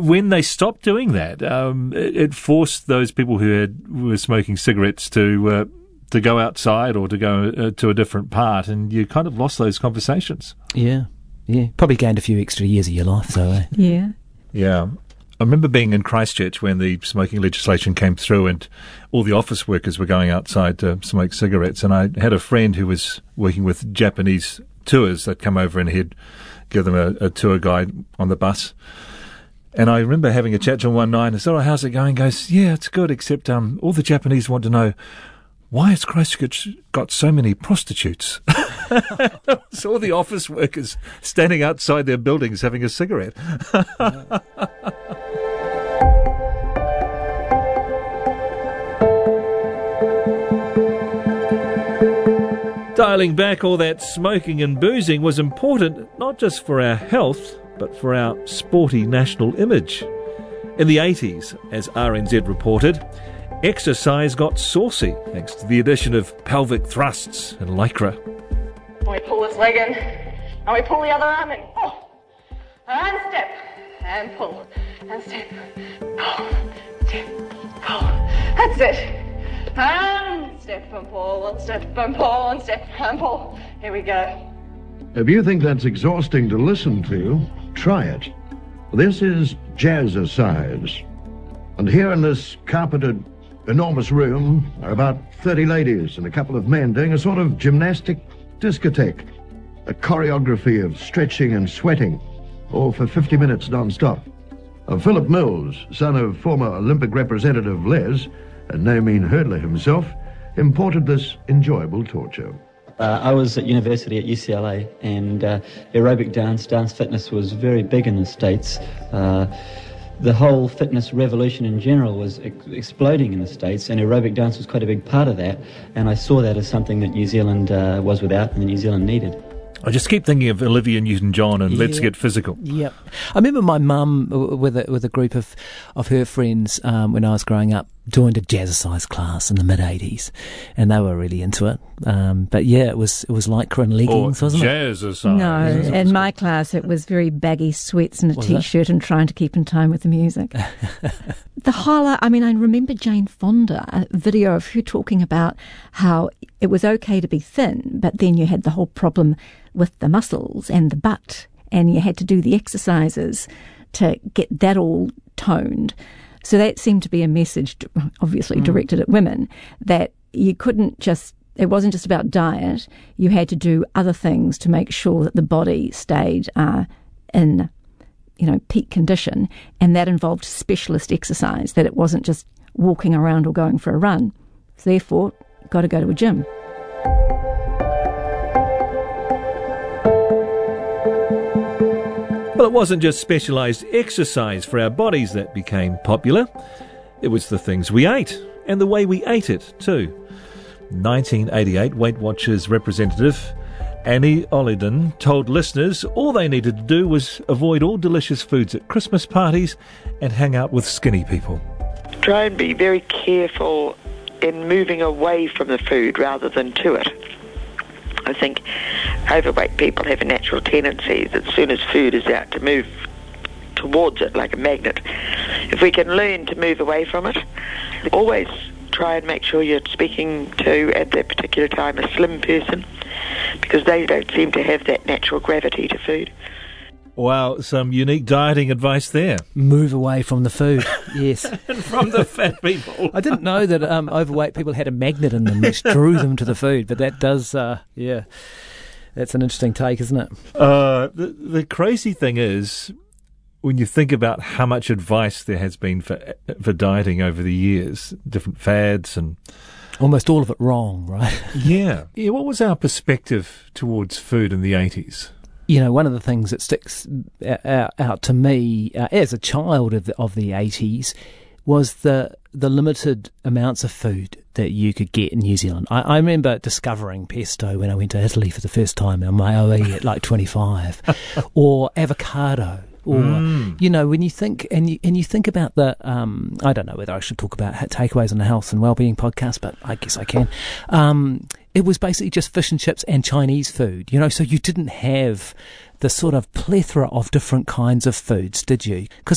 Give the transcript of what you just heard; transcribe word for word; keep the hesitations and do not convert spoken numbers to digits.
when they stopped doing that, um, it, it forced those people who had, were smoking cigarettes to uh, to go outside or to go uh, to a different part, and you kind of lost those conversations. Yeah, yeah. Probably gained a few extra years of your life, though. Eh? Yeah. Yeah. I remember being in Christchurch when the smoking legislation came through and all the office workers were going outside to smoke cigarettes, and I had a friend who was working with Japanese tours that come over, and he'd give them a, a tour guide on the bus. And I remember having a chat to him one night, and I said, "Oh, how's it going?" He goes, "Yeah, it's good, except um, all the Japanese want to know, why has Christchurch got so many prostitutes?" So all the office workers standing outside their buildings having a cigarette. Dialing back all that smoking and boozing was important not just for our health, but for our sporty national image. In the eighties, as R N Z reported, exercise got saucy thanks to the addition of pelvic thrusts and lycra. We pull this leg in, and we pull the other arm in. Oh. And step, and pull, and step, pull, step, pull. That's it. And step and pull, and step and pull, and step and pull. Here we go. If you think that's exhausting to listen to, try it. This is jazzercise. And here in this carpeted, enormous room are about thirty ladies and a couple of men doing a sort of gymnastic discotheque. A choreography of stretching and sweating, all for fifty minutes non-stop. Uh, Philip Mills, son of former Olympic representative Les, and no mean hurdler himself, imported this enjoyable torture. Uh, I was at university at U C L A, and uh, aerobic dance, dance fitness was very big in the States. Uh, the whole fitness revolution in general was ex- exploding in the States, and aerobic dance was quite a big part of that, and I saw that as something that New Zealand uh, was without and that New Zealand needed. I just keep thinking of Olivia Newton-John and yeah. Let's Get Physical. Yep. I remember my mum with a, with a group of, of her friends um, when I was growing up joined a jazzercise class in the mid eighties, and they were really into it. Um, but yeah, it was it was lycra and leggings, or wasn't jazzercise. it? No, in my class it was very baggy sweats and a was t-shirt it? and trying to keep in time with the music. The highlight, I mean, I remember Jane Fonda, a video of her talking about how it was okay to be thin, but then you had the whole problem with the muscles and the butt, and you had to do the exercises to get that all toned. So that seemed to be a message, obviously mm. directed at women, that you couldn't just, it wasn't just about diet, you had to do other things to make sure that the body stayed uh, in, you know, peak condition, and that involved specialist exercise, that it wasn't just walking around or going for a run. So therefore, you've got to go to a gym. Well, it wasn't just specialised exercise for our bodies that became popular. It was the things we ate, and the way we ate it, too. nineteen eighty-eight, Weight Watchers representative Annie Oliden told listeners all they needed to do was avoid all delicious foods at Christmas parties and hang out with skinny people. Try and be very careful in moving away from the food rather than to it. I think overweight people have a natural tendency that as soon as food is out to move towards it like a magnet. If we can learn to move away from it, always try and make sure you're speaking to, at that particular time, a slim person, because they don't seem to have that natural gravity to food. Wow, some unique dieting advice there. Move away from the food, yes. And from the fat people. I didn't know that um, overweight people had a magnet in them which drew them to the food, but that does, uh, yeah, that's an interesting take, isn't it? Uh, the, the crazy thing is, when you think about how much advice there has been for for dieting over the years, different fads and... Almost all of it wrong, right? Yeah. Yeah. What was our perspective towards food in the eighties? You know, one of the things that sticks out, out to me uh, as a child of the, of the eighties was the the limited amounts of food that you could get in New Zealand. I, I remember discovering pesto when I went to Italy for the first time on my O E at like twenty-five, or avocado. Or, mm. you know, when you think, and you, and you think about the, um, I don't know whether I should talk about takeaways on the Health and Wellbeing podcast, but I guess I can. Um, it was basically just fish and chips and Chinese food, you know, so you didn't have the sort of plethora of different kinds of foods, did you? Because